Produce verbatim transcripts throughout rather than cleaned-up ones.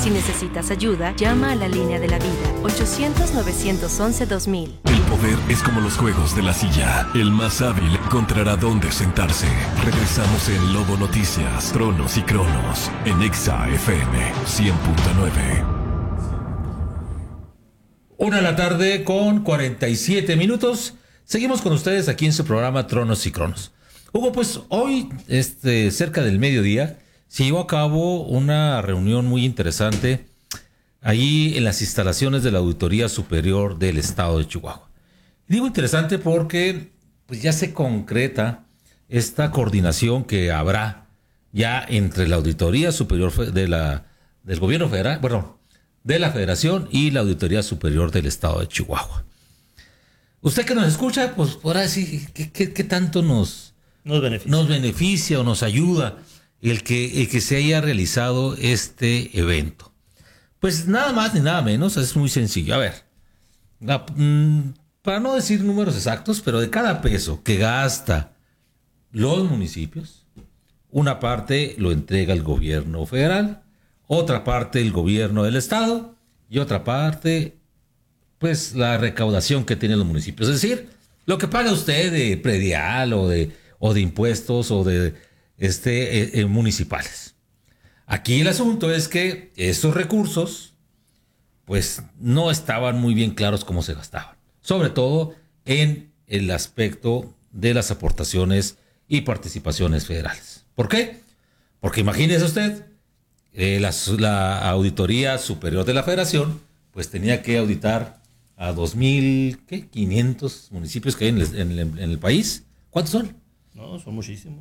Si necesitas ayuda, llama a la línea de la vida, ochocientos, novecientos once, dos mil. El poder es como los juegos de la silla. El más hábil encontrará dónde sentarse. Regresamos en Lobo Noticias, Tronos y Cronos, en Exa F M cien punto nueve. Una de la tarde con cuarenta y siete minutos. Seguimos con ustedes aquí en su programa Tronos y Cronos. Hugo, pues hoy, este, cerca del mediodía, se llevó a cabo una reunión muy interesante allí en las instalaciones de la Auditoría Superior del Estado de Chihuahua. Digo interesante porque pues, ya se concreta esta coordinación que habrá ya entre la Auditoría Superior de la, del Gobierno Federal, bueno, de la Federación y la Auditoría Superior del Estado de Chihuahua. Usted que nos escucha, pues podrá decir qué, qué, qué tanto nos, nos, beneficia. nos beneficia o nos ayuda el que, el que se haya realizado este evento. Pues nada más ni nada menos, es muy sencillo. A ver, la, mmm, para no decir números exactos, pero de cada peso que gasta los municipios, una parte lo entrega el gobierno federal, otra parte el gobierno del estado y otra parte, pues la recaudación que tienen los municipios. Es decir, lo que paga usted de predial o de, o de impuestos o de este, eh, eh, municipales. Aquí el asunto es que esos recursos, pues no estaban muy bien claros cómo se gastaban. Sobre todo en el aspecto de las aportaciones y participaciones federales. ¿Por qué? Porque imagínese usted, eh, la, la Auditoría Superior de la Federación, pues tenía que auditar a dos mil quinientos municipios que hay en el, en, el, en el país. ¿Cuántos son? No, son muchísimos.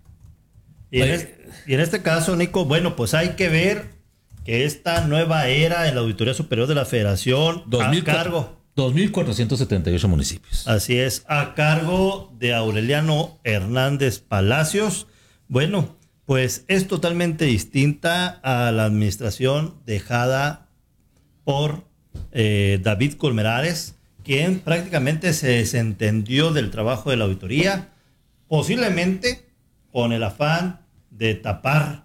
Y en, este, y en este caso, Nico, bueno, pues hay que ver que esta nueva era en la Auditoría Superior de la Federación a cargo... dos mil cuatrocientos setenta y ocho municipios. Así es, a cargo de Aureliano Hernández Palacios. Bueno, pues es totalmente distinta a la administración dejada por eh, David Colmenares, quien prácticamente se desentendió del trabajo de la auditoría, posiblemente con el afán de tapar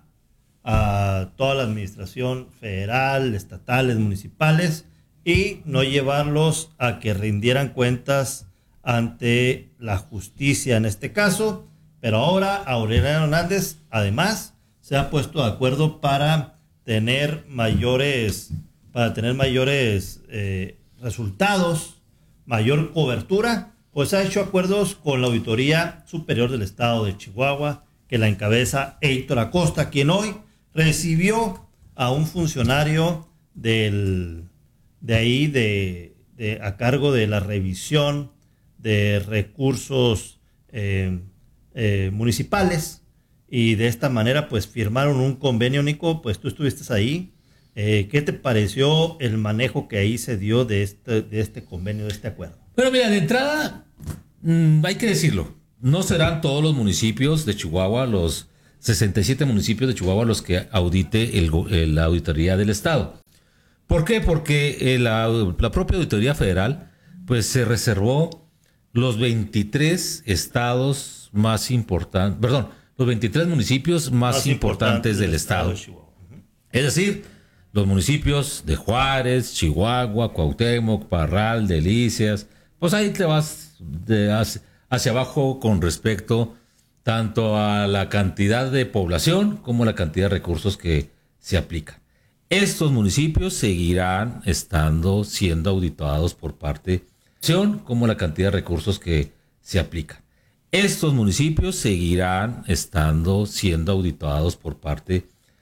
a toda la administración federal, estatales, municipales, y no llevarlos a que rindieran cuentas ante la justicia en este caso. Pero ahora Aureliano Hernández, además, se ha puesto de acuerdo para tener mayores, para tener mayores eh, resultados, mayor cobertura, pues ha hecho acuerdos con la Auditoría Superior del Estado de Chihuahua, que la encabeza Héctor Acosta, quien hoy recibió a un funcionario del... de ahí de, de a cargo de la revisión de recursos eh, eh, municipales, y de esta manera pues firmaron un convenio. Nico, pues tú estuviste ahí, eh, ¿qué te pareció el manejo que ahí se dio de este, de este convenio, de este acuerdo? Bueno, mira, de entrada mmm, hay que decirlo, no serán todos los municipios de Chihuahua, los sesenta y siete municipios de Chihuahua, los que audite el, el, la Auditoría del Estado. ¿Por qué? Porque la, la propia Auditoría Federal pues se reservó los veintitrés estados más importantes, perdón, los veintitrés municipios más, más importantes, importantes del, del estado. estado uh-huh. Es decir, los municipios de Juárez, Chihuahua, Cuauhtémoc, Parral, Delicias, pues ahí te vas de hacia, hacia abajo con respecto tanto a la cantidad de población como a la cantidad de recursos que se aplican. Estos municipios seguirán estando siendo auditados por parte de la Federación, como la cantidad de recursos que se aplican. Estos municipios seguirán estando siendo auditados por parte